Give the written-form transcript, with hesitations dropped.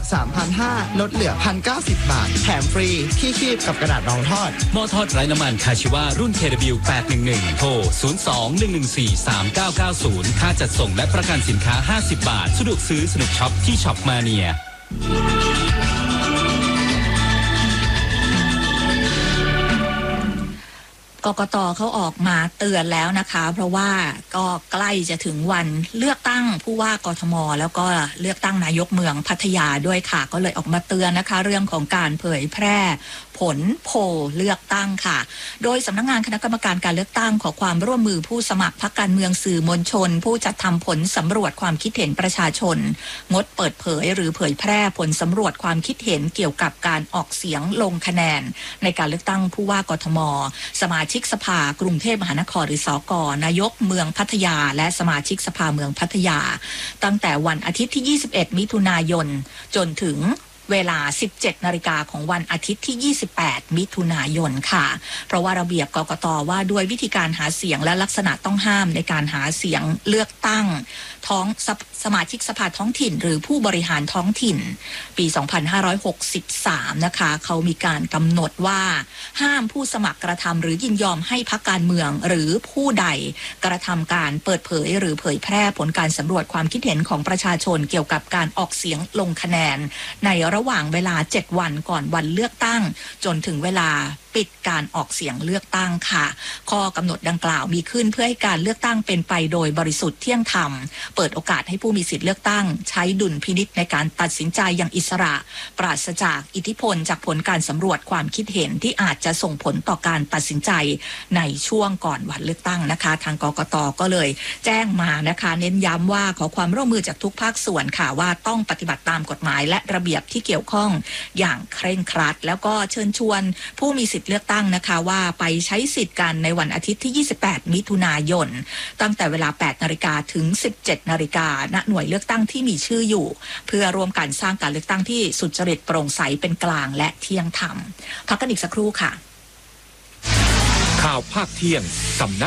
3,500 ลดเหลือ 1,090 บาทแถมฟรีที่คีบกับกระดาษรองทอดหม้อทอดไร้น้ำมันคาชิวารุ่น KW 811โทร 02-114-3990 ค่าจัดส่งและประกันสินค้า50 บาทสะดวกซื้อสนุกช็อปที่ช็อปมาเนียกกต.เขาออกมาเตือนแล้วนะคะเพราะว่าก็ใกล้จะถึงวันเลือกตั้งผู้ว่ากทม.แล้วก็เลือกตั้งนายกเมืองพัทยาด้วยค่ะก็เลยออกมาเตือนนะคะเรื่องของการเผยแพร่ผลโพลเลือกตั้งค่ะโดยสำนักงานคณะกรรมการการเลือกตั้งขอความร่วมมือผู้สมัครพรรคการเมืองสื่อมวลชนผู้จัดทำผลสำรวจความคิดเห็นประชาชนงดเปิดเผยหรือเผยแพร่ผลสำรวจความคิดเห็นเกี่ยวกับการออกเสียงลงคะแนนในการเลือกตั้งผู้ว่ากทม.สมาชิกสภากรุงเทพมหานครหรือสก.นายกเมืองพัทยาและสมาชิกสภาเมืองพัทยาตั้งแต่วันอาทิตย์ที่21มิถุนายนจนถึงเวลา 17 นาฬิกาของวันอาทิตย์ที่ 28 มิถุนายนค่ะเพราะว่าระเบียบกกต.ว่าด้วยวิธีการหาเสียงและลักษณะต้องห้ามในการหาเสียงเลือกตั้งสมาชิกสภาท้องถิ่นหรือผู้บริหารท้องถิ่นปี 2563 นะคะเขามีการกำหนดว่าห้ามผู้สมัครกระทำหรือยินยอมให้พรรคการเมืองหรือผู้ใดกระทำการเปิดเผยหรือเผยแพร่ผลการสำรวจความคิดเห็นของประชาชนเกี่ยวกับการออกเสียงลงคะแนนในระหว่างเวลา 7 วันก่อนวันเลือกตั้งจนถึงเวลาปิดการออกเสียงเลือกตั้งค่ะข้อกำหนดดังกล่าวมีขึ้นเพื่อให้การเลือกตั้งเป็นไปโดยบริสุทธิ์เที่ยงธรรมเปิดโอกาสให้ผู้มีสิทธิเลือกตั้งใช้ดุลพินิจในการตัดสินใจอย่างอิสระปราศจากอิทธิพลจากผลการสำรวจความคิดเห็นที่อาจจะส่งผลต่อการตัดสินใจในช่วงก่อนวันเลือกตั้งนะคะทางกกต.ก็เลยแจ้งมานะคะเน้นย้ำว่าขอความร่วมมือจากทุกภาคส่วนค่ะว่าต้องปฏิบัติตามกฎหมายและระเบียบที่เกี่ยวข้องอย่างเคร่งครัดแล้วก็เชิญชวนผู้มีสิทธิเลือกตั้งนะคะว่าไปใช้สิทธิ์กันในวันอาทิตย์ที่ 28 มิถุนายนตั้งแต่เวลา 8 นาฬิกาถึง 17 นาฬิกาณหน่วยเลือกตั้งที่มีชื่ออยู่เพื่อร่วมกันสร้างการเลือกตั้งที่สุจริตโปร่งใสเป็นกลางและเที่ยงธรรมพักกันอีกสักครู่ค่ะข่าวภาคเที่ยงสำนัก